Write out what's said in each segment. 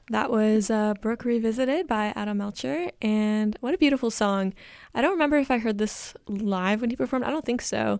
That was Brook Revisited by Adam Melcher, and what a beautiful song. I don't remember if I heard this live when he performed. I don't think so.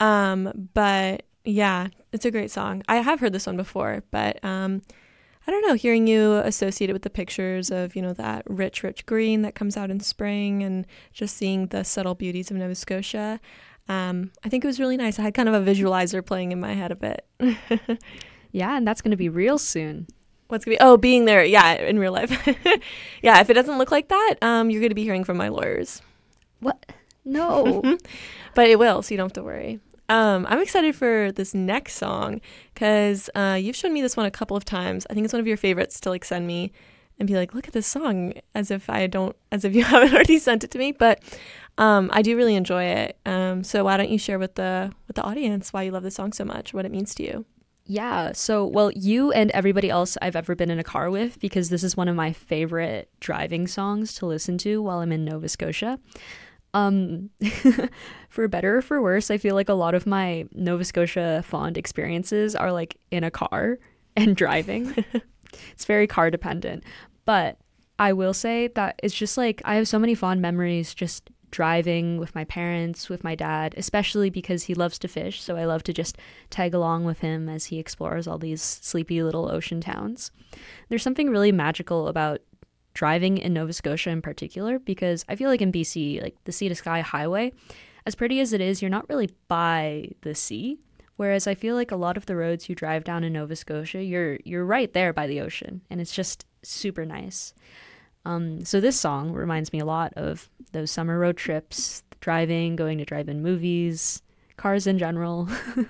But yeah, it's a great song. I have heard this one before, but I don't know, hearing you associate it with the pictures of, that rich, rich green that comes out in spring and just seeing the subtle beauties of Nova Scotia. I think it was really nice. I had kind of a visualizer playing in my head a bit. Yeah, and that's going to be real soon. What's gonna be? Oh, being there, yeah, in real life. Yeah, if it doesn't look like that, you're gonna be hearing from my lawyers. What? No. But it will, so you don't have to worry. I'm excited for this next song because you've shown me this one a couple of times. I think it's one of your favorites to like send me and be like, look at this song, as if you haven't already sent it to me. But I do really enjoy it. So why don't you share with the audience why you love this song so much, what it means to you? Yeah, so, well, you and everybody else I've ever been in a car with, because this is one of my favorite driving songs to listen to while I'm in Nova Scotia. Um, for better or for worse, I feel like a lot of my Nova Scotia fond experiences are like in a car and driving. It's very car dependent. But I will say that it's just like I have so many fond memories just driving with my parents, with my dad, especially because he loves to fish. So I love to just tag along with him as he explores all these sleepy little ocean towns. There's something really magical about driving in Nova Scotia in particular, because I feel like in BC, like the Sea to Sky Highway, as pretty as it is, you're not really by the sea. Whereas I feel like a lot of the roads you drive down in Nova Scotia, you're right there by the ocean, and it's just super nice. So this song reminds me a lot of those summer road trips, driving, going to drive-in movies, cars in general.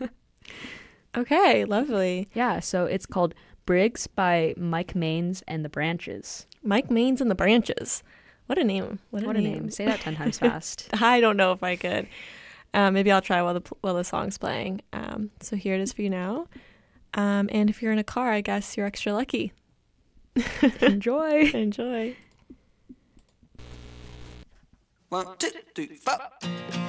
Okay, lovely. Yeah, so it's called Briggs by Mike Maines and the Branches. Mike Maines and the Branches. What a name. What a name. Say that 10 times fast. I don't know if I could. Maybe I'll try while the song's playing. So here it is for you now. And if you're in a car, I guess you're extra lucky. Enjoy. Enjoy. 1, 2, 3, 4.